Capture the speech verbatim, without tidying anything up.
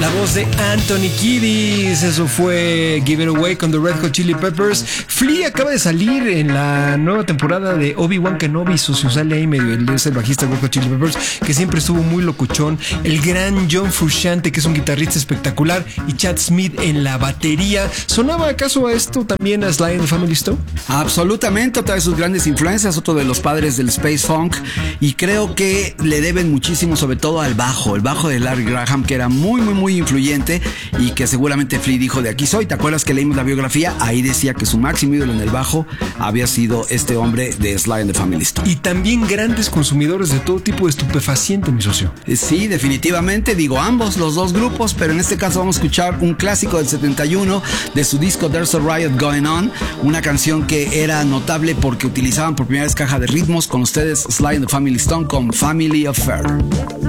La voz de Anthony Kiedis, eso fue Give It Away con The Red Hot Chili Peppers. Flea acaba de salir en la nueva temporada de Obi-Wan Kenobi, socio, sale ahí medio, él es el bajista de Red Hot Chili Peppers, que siempre estuvo muy locuchón. El gran John Frusciante, que es un guitarrista espectacular, y Chad Smith en la batería. ¿Sonaba acaso a esto también a Sly and the Family Stone? Absolutamente, otra de sus grandes influencias, otro de los padres del Space Funk, y creo que le deben muchísimo, sobre todo al bajo, el bajo de Larry Graham, que era muy muy muy influyente y que seguramente Flea dijo: de aquí soy. ¿Te acuerdas que leímos la biografía? Ahí decía que su máximo ídolo en el bajo había sido este hombre de Sly and the Family Stone. Y también grandes consumidores de todo tipo de estupefaciente, mi socio. Sí, definitivamente, digo ambos, los dos grupos, pero en este caso vamos a escuchar un clásico del setenta y uno de su disco There's a Riot Going On, una canción que era notable porque utilizaban por primera vez caja de ritmos. Con ustedes Sly and the Family Stone con Family Affair.